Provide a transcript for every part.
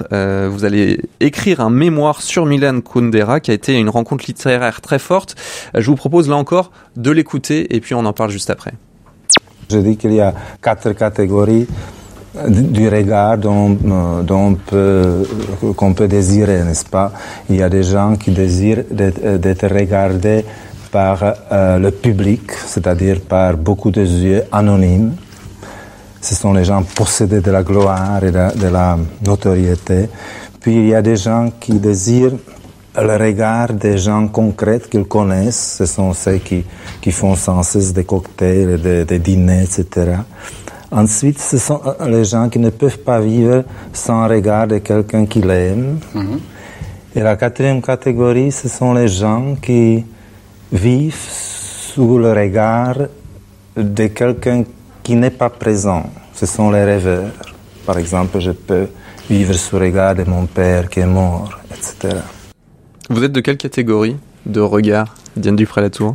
Vous allez écrire un mémoire sur Milan Kundera qui a été une rencontre littéraire très forte. Je vous propose là encore de l'écouter et puis on en parle juste après. Je dis qu'il y a 4 catégories du regard qu'on peut désirer, n'est-ce pas? Il y a des gens qui désirent d'être regardés par le public, c'est-à-dire par beaucoup de yeux anonymes. Ce sont les gens possédés de la gloire et de la notoriété. Puis il y a des gens qui désirent le regard des gens concrets qu'ils connaissent. Ce sont ceux qui font sans cesse des cocktails, des dîners, etc. Ensuite, ce sont les gens qui ne peuvent pas vivre sans regard de quelqu'un qui l'aime. Mm-hmm. Et la 4e catégorie, ce sont les gens qui vivent sous le regard de quelqu'un qui n'est pas présent. Ce sont les rêveurs. Par exemple, je peux vivre sous le regard de mon père qui est mort, etc. Vous êtes de quelle catégorie de regard, Diane Dupré-Latour?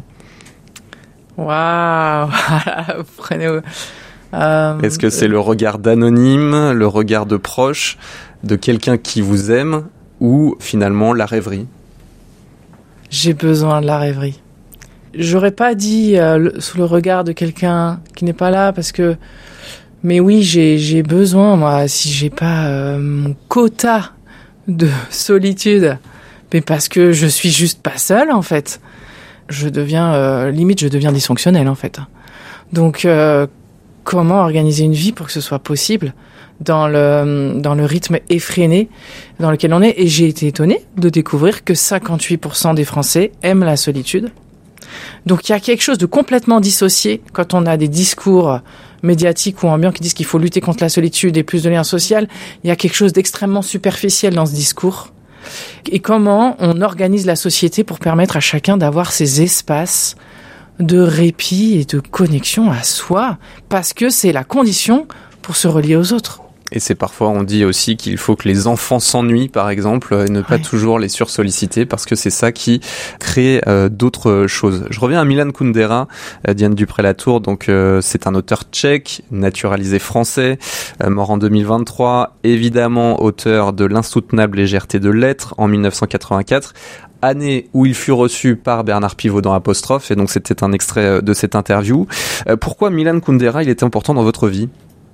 Waouh. Prenez... Est-ce que c'est le regard d'anonyme, le regard de proche, de quelqu'un qui vous aime, ou finalement la rêverie? J'ai besoin de la rêverie. J'aurais pas dit sous le regard de quelqu'un qui n'est pas là, parce que... Mais oui, j'ai besoin, moi, si j'ai pas mon quota de solitude, mais parce que je suis juste pas seule, en fait. Je deviens, limite, je deviens dysfonctionnelle, en fait. Donc, comment organiser une vie pour que ce soit possible dans le rythme effréné dans lequel on est? Et j'ai été étonnée de découvrir que 58% des Français aiment la solitude. Donc il y a quelque chose de complètement dissocié quand on a des discours médiatiques ou ambiants qui disent qu'il faut lutter contre la solitude et plus de liens sociaux. Il y a quelque chose d'extrêmement superficiel dans ce discours. Et comment on organise la société pour permettre à chacun d'avoir ces espaces de répit et de connexion à soi, parce que c'est la condition pour se relier aux autres. Et c'est parfois, on dit aussi qu'il faut que les enfants s'ennuient, par exemple, et ne pas toujours les sursolliciter, parce que c'est ça qui crée d'autres choses. Je reviens à Milan Kundera, Diane Dupré-Latour, donc c'est un auteur tchèque, naturalisé français, mort en 2023, évidemment auteur de L'insoutenable légèreté de l'être en 1984, année où il fut reçu par Bernard Pivot dans Apostrophe, et donc c'était un extrait de cette interview. Pourquoi Milan Kundera, il était important dans votre vie ?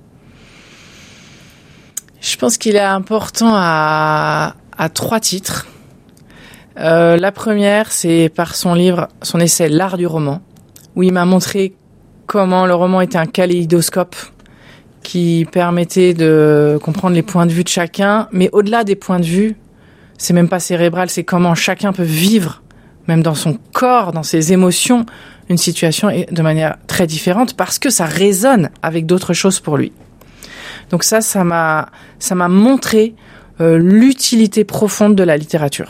Je pense qu'il est important à 3 titres. La première, c'est par son livre, son essai L'art du roman, où il m'a montré comment le roman était un kaléidoscope qui permettait de comprendre les points de vue de chacun, mais au-delà des points de vue, c'est même pas cérébral, c'est comment chacun peut vivre, même dans son corps, dans ses émotions, une situation de manière très différente, parce que ça résonne avec d'autres choses pour lui. Donc ça m'a montré l'utilité profonde de la littérature.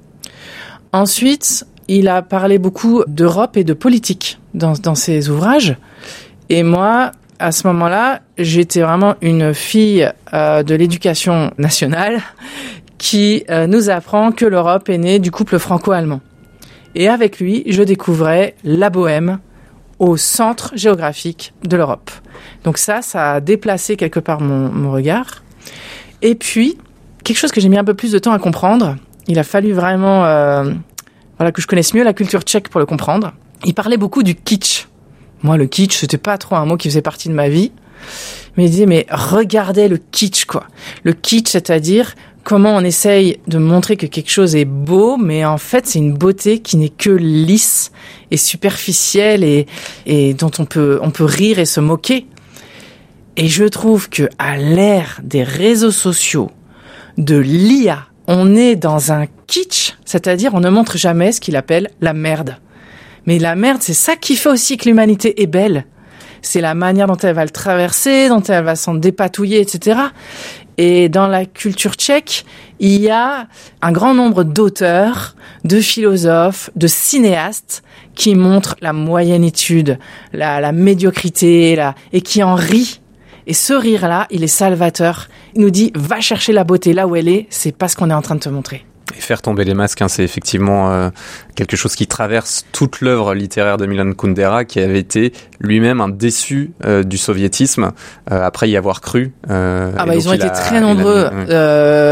Ensuite, il a parlé beaucoup d'Europe et de politique dans ses ouvrages. Et moi, à ce moment-là, j'étais vraiment une fille de l'éducation nationale qui nous apprend que l'Europe est née du couple franco-allemand. Et avec lui, je découvrais la Bohème au centre géographique de l'Europe. Donc ça a déplacé quelque part mon regard. Et puis, quelque chose que j'ai mis un peu plus de temps à comprendre, il a fallu vraiment que je connaisse mieux la culture tchèque pour le comprendre. Il parlait beaucoup du kitsch. Moi, le kitsch, c'était pas trop un mot qui faisait partie de ma vie. Mais il disait, mais regardez le kitsch, quoi. Le kitsch, c'est-à-dire comment on essaye de montrer que quelque chose est beau, mais en fait, c'est une beauté qui n'est que lisse et superficielle et dont on peut rire et se moquer. Et je trouve que à l'ère des réseaux sociaux, de l'IA, on est dans un kitsch, c'est-à-dire on ne montre jamais ce qu'il appelle la merde. Mais la merde, c'est ça qui fait aussi que l'humanité est belle. C'est la manière dont elle va le traverser, dont elle va s'en dépatouiller, etc. Et dans la culture tchèque, il y a un grand nombre d'auteurs, de philosophes, de cinéastes qui montrent la moyenitude, la médiocrité, et qui en rient. Et ce rire-là, il est salvateur. Il nous dit, va chercher la beauté là où elle est, c'est pas ce qu'on est en train de te montrer. Et faire tomber les masques, c'est effectivement quelque chose qui traverse toute l'œuvre littéraire de Milan Kundera, qui avait été lui-même un déçu du soviétisme, après y avoir cru. Ils ont été très nombreux.